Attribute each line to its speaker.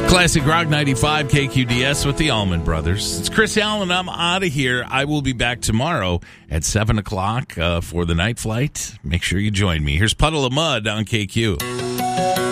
Speaker 1: Classic Rock 95 KQDS with the Allman Brothers. It's Chris Allen. I'm out of here. I will be back tomorrow at 7 o'clock for the night flight. Make sure you join me. Here's Puddle of Mud on KQ.